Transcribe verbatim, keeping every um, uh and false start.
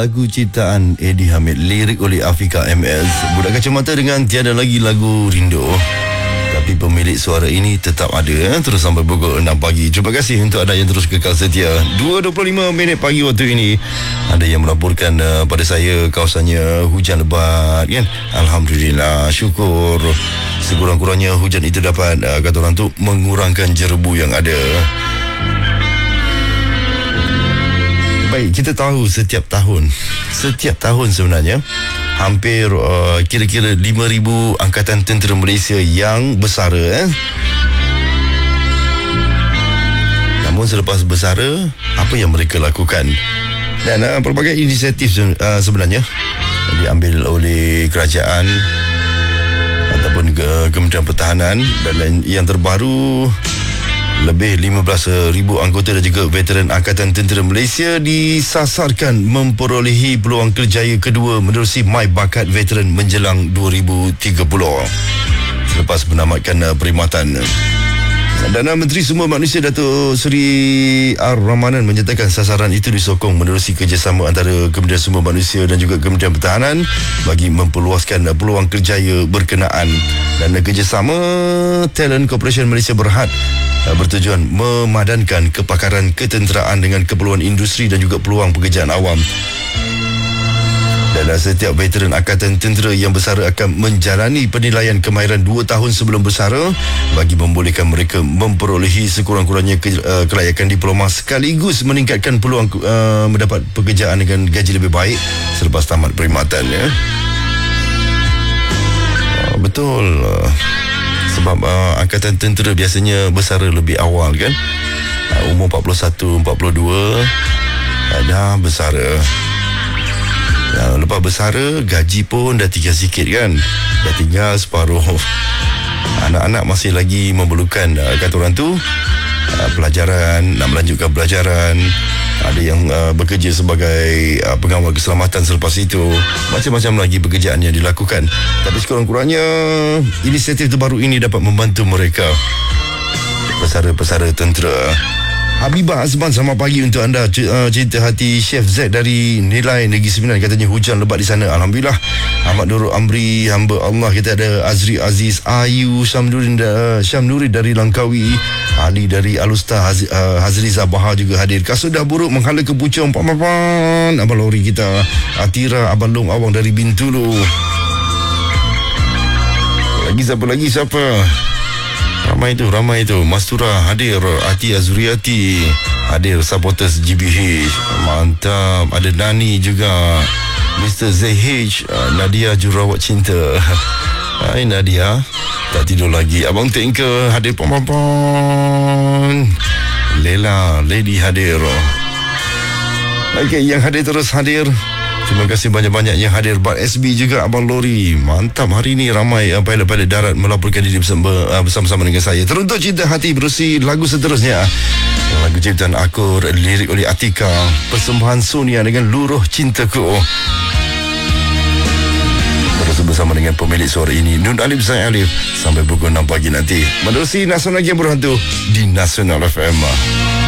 lagu ciptaan Eddie Hamid, lirik oleh Afika M S. Budak Kacamata dengan Tiada Lagi Lagu Rindu. Tapi pemilik suara ini tetap ada eh? Terus sampai pukul enam pagi. Terima kasih untuk anda yang terus kekal setia. dua dua puluh lima minit pagi waktu ini. Ada yang melaporkan uh, pada saya kawasannya hujan lebat kan. Alhamdulillah, syukur. Sekurang-kurangnya hujan itu dapat uh, kata orang tu mengurangkan jerebu yang ada. Baik, kita tahu setiap tahun Setiap tahun sebenarnya hampir uh, kira-kira lima ribu Angkatan Tentera Malaysia yang bersara eh? Namun selepas bersara, apa yang mereka lakukan? Dan uh, pelbagai inisiatif uh, sebenarnya diambil oleh kerajaan ataupun ke Kementerian Pertahanan. Dan yang terbaru, lebih lima belas ribu anggota dan juga veteran Angkatan Tentera Malaysia disasarkan memperolehi peluang kerjaya kedua menerusi My Bakat Veteran menjelang dua ribu tiga puluh selepas menamatkan perkhidmatan. Perdana Menteri Sumber Manusia Datuk Seri R. Ramanan menyatakan sasaran itu disokong menerusi kerjasama antara Kementerian Sumber Manusia dan juga Kementerian Pertahanan bagi memperluaskan peluang kerjaya berkenaan. Dan kerjasama Talent Corporation Malaysia Berhad bertujuan memadankan kepakaran ketenteraan dengan keperluan industri dan juga peluang pekerjaan awam. Dan setiap veteran Angkatan Tentera yang bersara akan menjalani penilaian kemahiran dua tahun sebelum bersara bagi membolehkan mereka memperolehi sekurang-kurangnya ke, uh, kelayakan diploma sekaligus meningkatkan peluang uh, mendapat pekerjaan dengan gaji lebih baik selepas tamat perkhidmatan ya. Uh, betul. Uh, sebab uh, Angkatan Tentera biasanya bersara lebih awal kan. Uh, umur empat puluh satu, empat puluh dua uh, dah bersara. Ya, lepas bersara, gaji pun dah tinggal sikit kan. Dah tinggal separuh. Anak-anak masih lagi memerlukan, kata orang tu, pelajaran, nak melanjutkan pelajaran. Ada yang uh, bekerja sebagai uh, pengawal keselamatan selepas itu. Macam-macam lagi pekerjaan yang dilakukan. Tapi sekurang-kurangnya inisiatif terbaru ini dapat membantu mereka. Pesara-pesara tentera. Habibah Azman, selamat pagi untuk anda. Cinta hati Chef Z dari Nilai Negeri Sembilan, katanya hujan lebat di sana. Alhamdulillah. Ahmad Nurul Amri, hamba Allah. Kita ada Azri Aziz, Ayu Syamnurin, Syamnuri dari Langkawi, Ali dari Alusta, Haz, uh, Hazri Zabaha juga hadir. Kasut dah buruk menghala ke Puchong, Pampapan abang lori kita. Atira Abang Long Awang dari Bintulu. Lagi siapa lagi siapa? Ramai tu, ramai tu. Mastura hadir, Ati Azuriati hadir, supporters G B H. Mantap. Ada Nani juga, Mister Z H, Nadia Jurawat Cinta. Hai Nadia, tak tidur lagi. Abang Tengke hadir, pom-pom. Lela, Lady hadir. Okey, yang hadir terus hadir. Terima kasih banyak-banyak yang hadir. Bat S B juga, Abang Lori. Mantap, hari ini ramai uh, pilot-pilot darat melaporkan diri bersama, uh, bersama-sama dengan saya. Teruntuk Cinta Hati berusi lagu seterusnya. Lagu ciptaan Akur, lirik oleh Atika, persembahan Sonia dengan Luruh Cintaku. Terus bersama dengan pemilik suara ini, Nun Alif Zain Alif, sampai pukul enam pagi nanti menerusi Nasional Game Berhantu di Nasional F M.